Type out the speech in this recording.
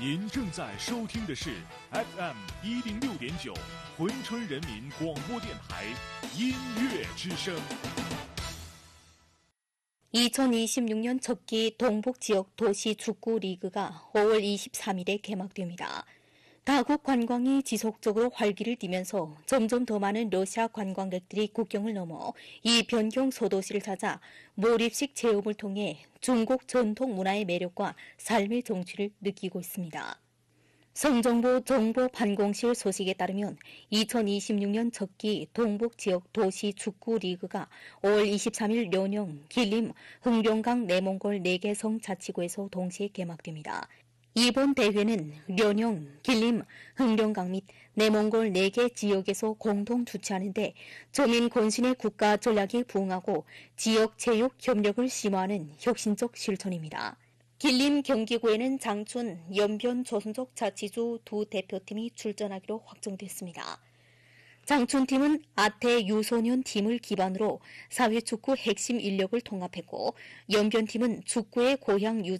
您正在收听的是 FM 106.9珲春人民广播电台音乐之声。 2026년 첫기 동북지역 도시 축구 리그가 5월 23일에 개막됩니다. 다국 관광이 지속적으로 활기를 띠면서 점점 더 많은 러시아 관광객들이 국경을 넘어 이 변경 소도시를 찾아 몰입식 체험을 통해 중국 전통 문화의 매력과 삶의 정취를 느끼고 있습니다. 성정부 정보반공실 소식에 따르면 2026년 첫기 동북지역 도시 축구 리그가 5월 23일 련영, 길림, 흥룡강, 내몽골 4개 성자치구에서 동시에 개막됩니다. 이번 대회는 련영, 길림, 흥룡강 및 내몽골 4개 지역에서 공동 주최하는데 조민 권신의 국가 전략에 부응하고 지역 체육 협력을 심화하는 혁신적 실천입니다. 길림 경기구에는 장춘, 연변 조선족 자치주 두 대표팀이 출전하기로 확정됐습니다. 장춘팀은 아태 유소년 팀을 기반으로 사회축구 핵심 인력을 통합했고 연변팀은 축구의 고향 유저